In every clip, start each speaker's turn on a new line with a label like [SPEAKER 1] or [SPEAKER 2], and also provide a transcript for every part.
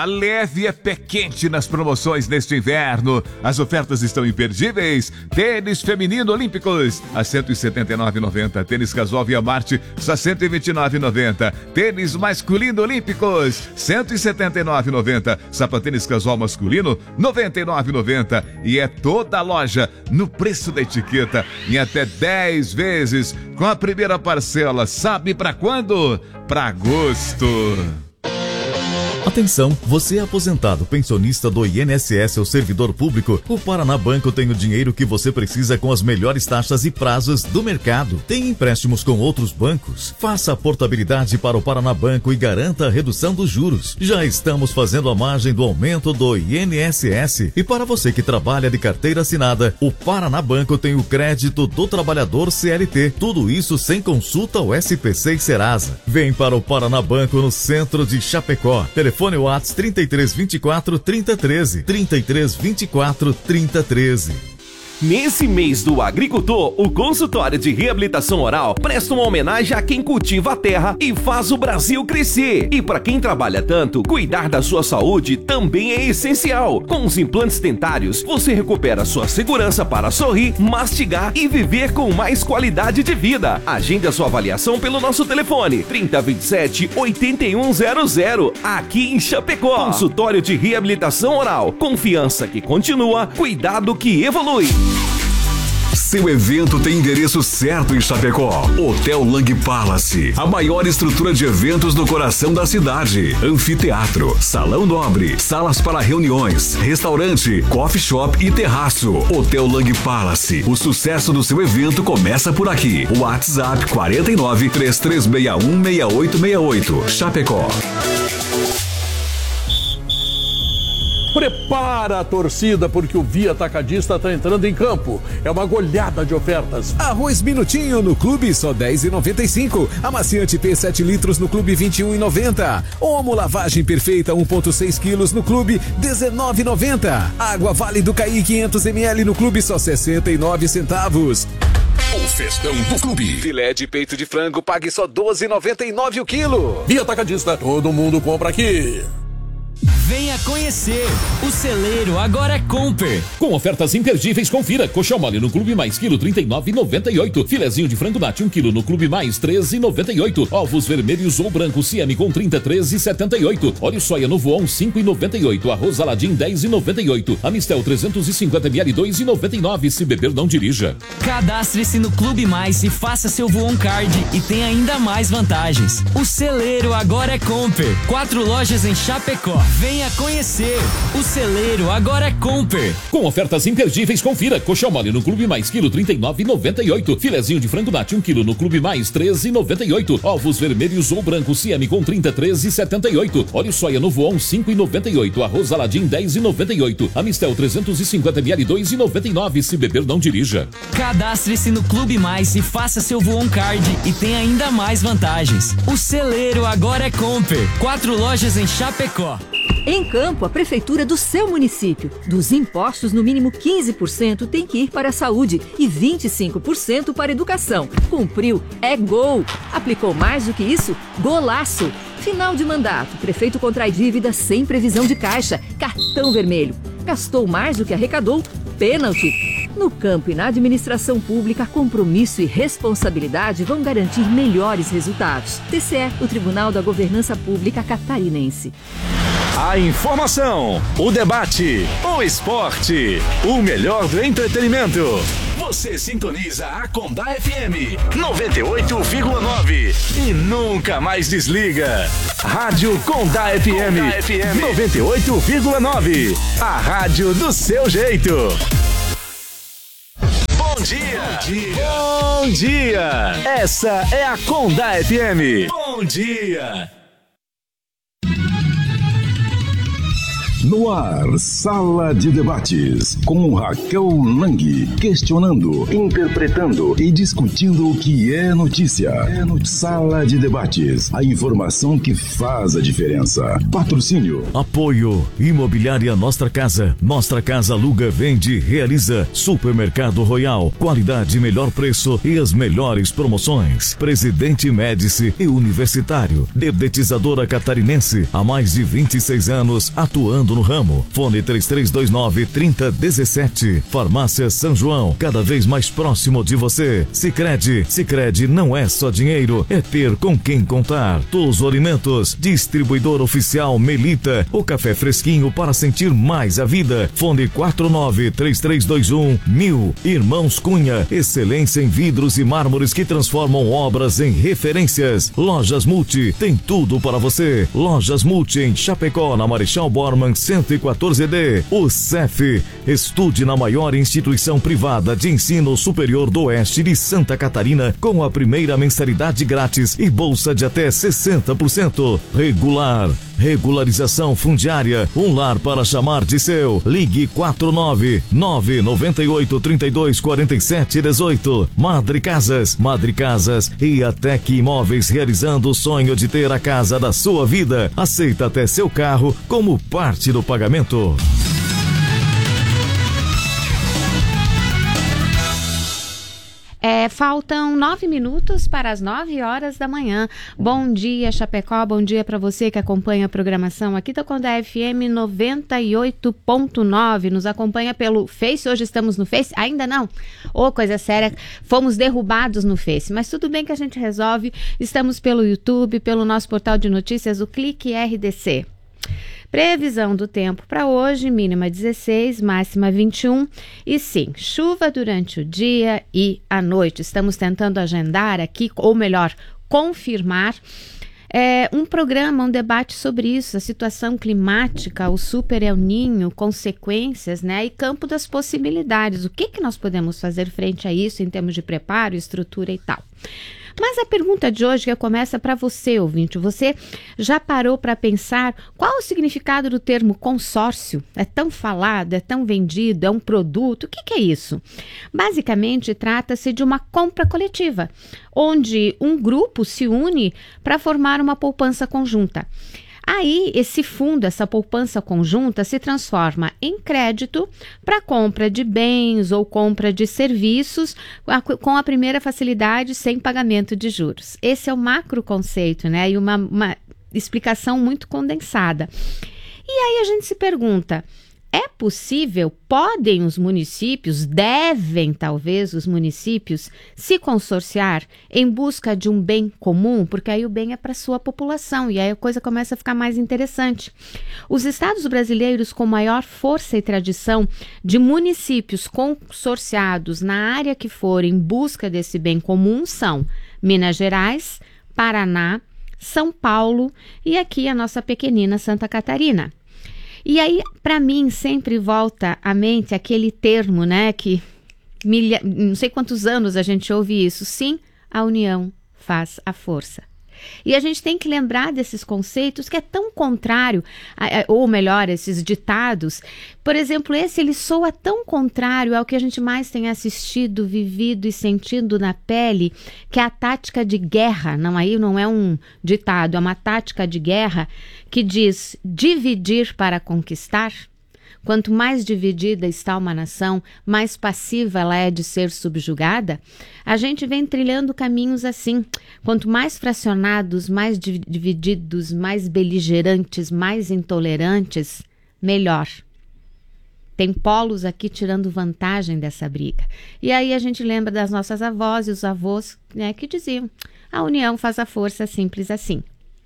[SPEAKER 1] leve é pé quente nas promoções neste inverno. As ofertas estão imperdíveis. Tênis feminino Olímpicos a R$ 179,90. Tênis casual Via Marte só R$ 129,90. Tênis masculino Olímpicos R$ 179,90. Sapatênis casual masculino R$ 99,90. E é toda a loja no preço da etiqueta em até 10 vezes com a primeira parcela. Sabe para quando? Para agosto.
[SPEAKER 2] Atenção, você é aposentado, pensionista do INSS ou servidor público, o Paraná Banco tem o dinheiro que você precisa com as melhores taxas e prazos do mercado. Tem empréstimos com outros bancos? Faça a portabilidade para o Paraná Banco e garanta a redução dos juros. Já estamos fazendo a margem do aumento do INSS. E para você que trabalha de carteira assinada, o Paraná Banco tem o crédito do trabalhador CLT. Tudo isso sem consulta ao SPC e Serasa. Vem para o Paraná Banco no centro de Chapecó. Telefone WhatsApp 3324 3013. 3324 3013.
[SPEAKER 3] Nesse mês do agricultor, o consultório de reabilitação oral presta uma homenagem a quem cultiva a terra e faz o Brasil crescer. E para quem trabalha tanto, cuidar da sua saúde também é essencial. Com os implantes dentários, você recupera sua segurança para sorrir, mastigar e viver com mais qualidade de vida. Agende a sua avaliação pelo nosso telefone 3027-8100, aqui em Chapecó. Consultório de reabilitação oral. Confiança que continua, cuidado que evolui.
[SPEAKER 4] Seu evento tem endereço certo em Chapecó. Hotel Lang Palace, a maior estrutura de eventos no coração da cidade. Anfiteatro, salão nobre, salas para reuniões, restaurante, coffee shop e terraço. Hotel Lang Palace, o sucesso do seu evento começa por aqui. WhatsApp 49 3361 6868. Chapecó.
[SPEAKER 5] Prepara a torcida porque o Via Atacadista está entrando em campo. É uma goleada de ofertas.
[SPEAKER 6] Arroz Minutinho no Clube só R$10,95. Amaciante P 7 litros no Clube R$21,90. Omo Lavagem Perfeita 1,6 quilos no Clube R$19,90. Água Vale do Caí 500 ml no Clube só 69 centavos.
[SPEAKER 4] O festão do Clube.
[SPEAKER 6] Filé de peito de frango pague só R$12,99 o quilo.
[SPEAKER 5] Via Atacadista, todo mundo compra aqui.
[SPEAKER 7] Venha conhecer! O celeiro agora é Comper.
[SPEAKER 8] Com ofertas imperdíveis, confira. Coxão mole no Clube Mais quilo R$ 39,98. Filezinho de frango nati 1 quilo no Clube Mais R$ 13,98. Ovos vermelhos ou brancos Siame com 30 R$ 13,78. Óleo soia no Voon R$ 5,98. Arroz Aladim R$ 10,98. Amistel 350 ml R$ 2,99. Se beber, não dirija.
[SPEAKER 7] Cadastre-se no Clube Mais e faça seu Voon Card e tem ainda mais vantagens. O celeiro agora é Comper. 4 lojas em Chapecó. Venha conhecer! O celeiro agora é Comper.
[SPEAKER 8] Com ofertas imperdíveis, confira. Coxão mole no Clube Mais quilo R$ 39,98. Filezinho de frango nati 1 quilo no Clube Mais R$ 13,98. Ovos vermelhos ou brancos Siame com 30 R$ 13,78. Óleo soia no Voon R$ 5,98. Arroz Aladim R$ 10,98. Amistel 350 ml R$ 2,99. Se beber, não dirija.
[SPEAKER 7] Cadastre-se no Clube Mais e faça seu Voon Card e tem ainda mais vantagens. O celeiro agora é Comper. 4 lojas em Chapecó.
[SPEAKER 9] Em Campo, a prefeitura do seu município. Dos impostos, no mínimo 15% tem que ir para a saúde e 25% para a educação. Cumpriu, é gol. Aplicou mais do que isso? Golaço. Final de mandato, prefeito contrai dívida sem previsão de caixa. Cartão vermelho. Gastou mais do que arrecadou? Pênalti. No campo e na administração pública, compromisso e responsabilidade vão garantir melhores resultados. TCE, o Tribunal da Governança Pública Catarinense.
[SPEAKER 10] A informação, o debate, o esporte, o melhor do entretenimento. Você sintoniza a Condá FM 98,9 e nunca mais desliga. Rádio Condá FM 98,9. A rádio do seu jeito. Bom dia. Bom dia. Bom dia. Essa é a Condá FM. Bom dia.
[SPEAKER 11] No ar, Sala de Debates, com Raquel Lang, questionando, interpretando e discutindo o que é notícia. Sala de Debates, a informação que faz a diferença. Patrocínio.
[SPEAKER 2] Apoio. Imobiliária Nostra Casa. Nostra Casa aluga, vende, realiza. Supermercado Royal. Qualidade, melhor preço e as melhores promoções. Presidente Médici e Universitário. Dedetizadora Catarinense. Há mais de 26 anos atuando no ramo. Fone 3329-3017. Farmácia São João, cada vez mais próximo de você. Sicredi não é só dinheiro, é ter com quem contar. Tuzo Alimentos, distribuidor oficial Melita, o café fresquinho para sentir mais a vida. Fone 49-3321-1000. Irmãos Cunha, excelência em vidros e mármores que transformam obras em referências. Lojas Multi, tem tudo para você. Lojas Multi em Chapecó, na Marechal Bormann 114D. O CEF, estude na maior instituição privada de ensino superior do Oeste de Santa Catarina com a primeira mensalidade grátis e bolsa de até 60%. Regular, regularização fundiária, um lar para chamar de seu. Ligue 49998324718. Madre Casas e Atec Imóveis, realizando o sonho de ter a casa da sua vida. Aceita até seu carro como parte do pagamento.
[SPEAKER 12] Faltam 9 minutos para as 9 horas da manhã. Bom dia, Chapecó. Bom dia para você que acompanha a programação aqui da Condá FM 98.9. Nos acompanha pelo Face. Hoje estamos no Face? Ainda não? Coisa séria. Fomos derrubados no Face. Mas tudo bem que a gente resolve. Estamos pelo YouTube, pelo nosso portal de notícias, o Clique RDC. Previsão do tempo para hoje, mínima 16, máxima 21 e sim, chuva durante o dia e a noite. Estamos tentando agendar aqui, ou melhor, confirmar um programa, um debate sobre isso, a situação climática, o Super El Niño, consequências, né, e campo das possibilidades. O que nós podemos fazer frente a isso em termos de preparo, estrutura e tal. Mas a pergunta de hoje que começa para você, ouvinte. Você já parou para pensar qual o significado do termo consórcio? É tão falado, é tão vendido, é um produto. O que é isso? Basicamente, trata-se de uma compra coletiva, onde um grupo se une para formar uma poupança conjunta. Aí, esse fundo, essa poupança conjunta, se transforma em crédito para compra de bens ou compra de serviços com a primeira facilidade sem pagamento de juros. Esse é o macro conceito, né? E uma explicação muito condensada. E aí a gente se pergunta, é possível, podem os municípios, devem talvez os municípios se consorciar em busca de um bem comum? Porque aí o bem é para a sua população e aí a coisa começa a ficar mais interessante. Os estados brasileiros com maior força e tradição de municípios consorciados na área que for em busca desse bem comum são Minas Gerais, Paraná, São Paulo e aqui a nossa pequenina Santa Catarina. E aí, para mim, sempre volta à mente aquele termo, né, que não sei quantos anos a gente ouve isso. Sim, a união faz a força. E a gente tem que lembrar desses conceitos que é tão contrário, ou melhor, esses ditados. Por exemplo, ele soa tão contrário ao que a gente mais tem assistido, vivido e sentido na pele, que é a tática de guerra. Não é um ditado, é uma tática de guerra que diz dividir para conquistar. Quanto mais dividida está uma nação, mais passiva ela é de ser subjugada. A gente vem trilhando caminhos assim. Quanto mais fracionados, mais divididos, mais beligerantes, mais intolerantes, melhor. Tem polos aqui tirando vantagem dessa briga. E aí a gente lembra das nossas avós e os avós, né, que diziam: a união faz a força, simples assim.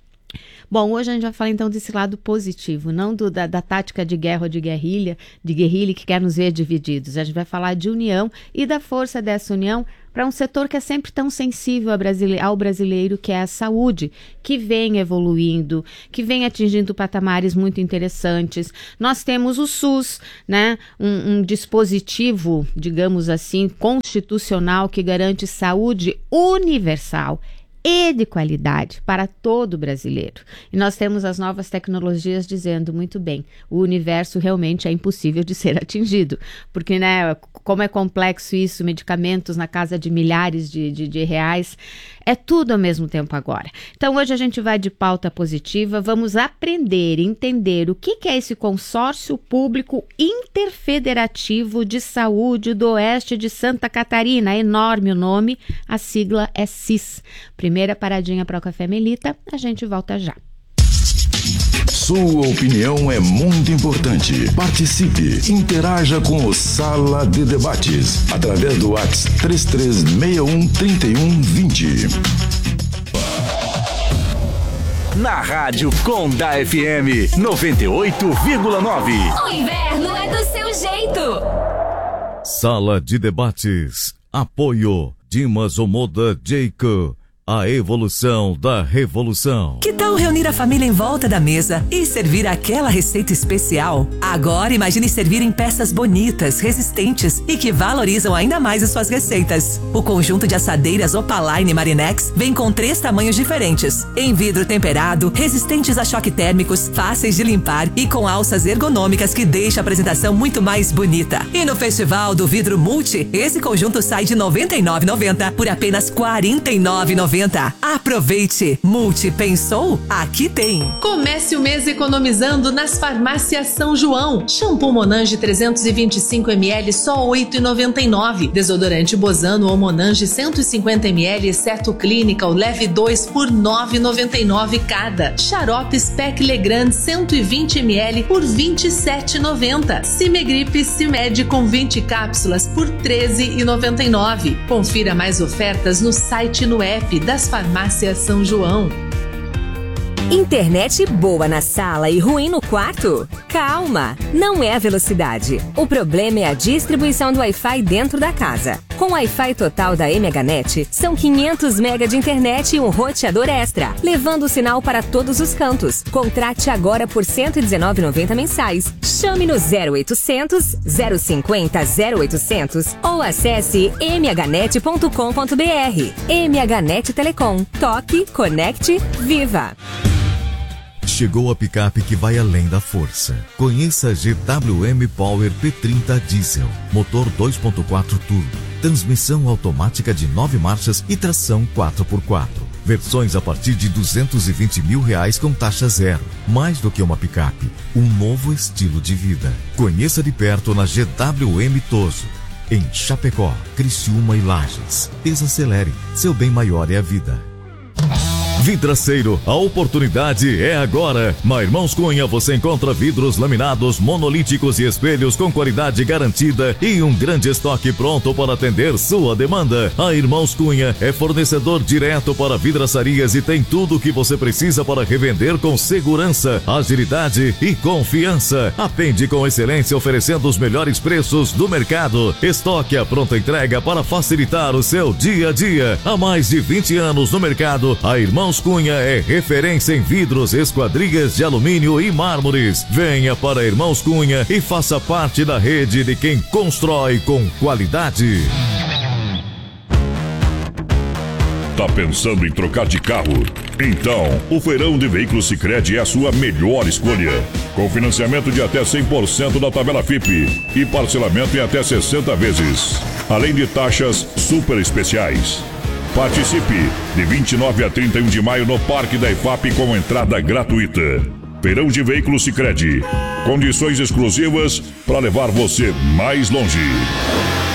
[SPEAKER 12] Bom, hoje a gente vai falar então desse lado positivo, não da tática de guerra ou de guerrilha que quer nos ver divididos. A gente vai falar de união e da força dessa união para um setor que é sempre tão sensível ao brasileiro, que é a saúde, que vem evoluindo, que vem atingindo patamares muito interessantes. Nós temos o SUS, né? Um dispositivo, digamos assim, constitucional que garante saúde universal. e de qualidade para todo brasileiro. E nós temos as novas tecnologias dizendo muito bem, o universo realmente é impossível de ser atingido, porque, né, como é complexo isso, medicamentos na casa de milhares de reais, é tudo ao mesmo tempo agora. Então hoje a gente vai de pauta positiva, vamos aprender, entender o que é esse consórcio público interfederativo de saúde do oeste de Santa Catarina, é enorme o nome, a sigla é CIS. Primeira paradinha para o Café Melita, a gente volta já.
[SPEAKER 11] Sua opinião é muito importante. Participe, interaja com o Sala de Debates através do WhatsApp 33613120.
[SPEAKER 10] Na Rádio Condá FM 98,9.
[SPEAKER 13] O inverno é do seu jeito.
[SPEAKER 2] Sala de Debates. Apoio Dimas Omoda Jacob. A evolução da revolução.
[SPEAKER 14] Que tal reunir a família em volta da mesa e servir aquela receita especial? Agora imagine servir em peças bonitas, resistentes e que valorizam ainda mais as suas receitas. O conjunto de assadeiras Opaline Marinex vem com 3 tamanhos diferentes. Em vidro temperado, resistentes a choque térmicos, fáceis de limpar e com alças ergonômicas que deixa a apresentação muito mais bonita. E no Festival do Vidro Multi, esse conjunto sai de R$ 99,90 por apenas R$ 49,90. Aproveite! Multi pensou? Aqui tem!
[SPEAKER 15] Comece o mês economizando nas farmácias São João. Shampoo Monange 325ml só R$ 8,99. Desodorante Bozano ou Monange 150ml exceto Clinical leve 2 por R$ 9,99 cada. Xarope Spec Legrand 120ml por R$ 27,90. Cimegrip Cimed com 20 cápsulas por R$ 13,99. Confira mais ofertas no site e no app das farmácias São João.
[SPEAKER 13] Internet boa na sala e ruim no quarto? Calma, não é a velocidade. O problema é a distribuição do Wi-Fi dentro da casa. Com o Wi-Fi total da MHNet, são 500 MB de internet e um roteador extra, levando o sinal para todos os cantos. Contrate agora por R$ 119,90 mensais. Chame no 0800 050 0800 ou acesse mhnet.com.br. MHNet Telecom. Toque, conecte, viva!
[SPEAKER 2] Chegou a picape que vai além da força. Conheça a GWM Power P30 Diesel. Motor 2.4 turbo. Transmissão automática de 9 marchas e tração 4x4. Versões a partir de R$ 220 mil com taxa zero. Mais do que uma picape, um novo estilo de vida. Conheça de perto na GWM Toso. Em Chapecó, Criciúma e Lages. Desacelere. Seu bem maior é a vida. Vidraceiro, a oportunidade é agora. Na Irmãos Cunha você encontra vidros laminados, monolíticos e espelhos com qualidade garantida e um grande estoque pronto para atender sua demanda. A Irmãos Cunha é fornecedor direto para vidraçarias e tem tudo o que você precisa para revender com segurança, agilidade e confiança. Atende com excelência oferecendo os melhores preços do mercado. Estoque à pronta entrega para facilitar o seu dia a dia. Há mais de 20 anos no mercado, a Irmãos Cunha é referência em vidros, esquadrias de alumínio e mármores. Venha para Irmãos Cunha e faça parte da rede de quem constrói com qualidade.
[SPEAKER 16] Tá pensando em trocar de carro? Então, o Feirão de Veículos Sicredi é a sua melhor escolha. Com financiamento de até 100% da tabela FIPE e parcelamento em até 60 vezes. Além de taxas super especiais. Participe de 29 a 31 de maio no Parque da IFAP com entrada gratuita. Feirão de Veículos Sicredi. Condições exclusivas para levar você mais longe.